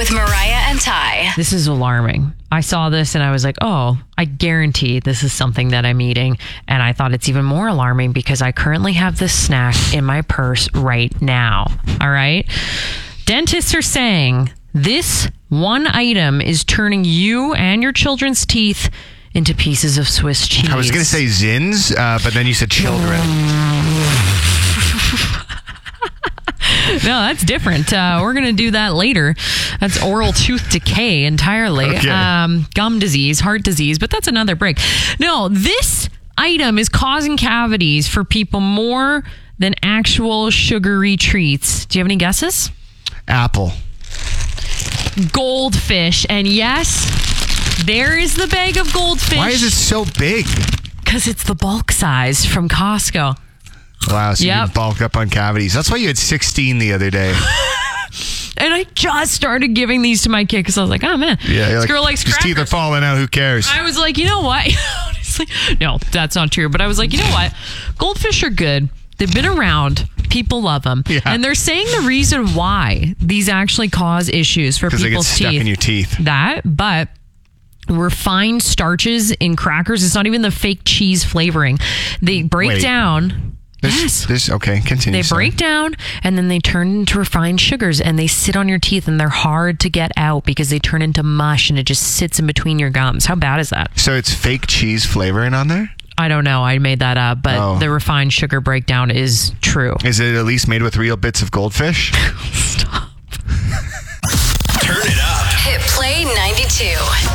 with Mariah and Ty. This is alarming. I saw this and I was like, oh, I guarantee this is something that I'm eating. And I thought it's even more alarming because I currently have this snack in my purse right now. All right. Dentists are saying this one item is turning you and your children's teeth into pieces of Swiss cheese. I was going to say Zins, but then you said children. No, that's different. We're going to do that later. That's oral tooth decay entirely. Okay. Gum disease, heart disease, but that's another break. No, this item is causing cavities for people more than actual sugary treats. Do you have any guesses? Apple. Goldfish. And yes, there is the bag of goldfish. Why is it so big? Because it's the bulk size from Costco. Wow, so you bulk up on cavities. That's why you had 16 the other day. And I just started giving these to my kid because I was like, oh man, this girl likes his crackers. teeth are falling out, who cares? I was like, you know what? Honestly, no, that's not true. But I was like, you know what? Goldfish are good. They've been around. People love them. Yeah. And they're saying the reason why these actually cause issues for people's teeth. Because they get stuck in your teeth. But refined starches in crackers, it's not even the fake cheese flavoring. They break down. Okay, continue. They break down and then they turn into refined sugars and they sit on your teeth and they're hard to get out because they turn into mush and it just sits in between your gums. How bad is that? So it's fake cheese flavoring on there? I don't know. I made that up, but the refined sugar breakdown is true. Is it at least made with real bits of goldfish? Stop. Turn it up. Hit play 92.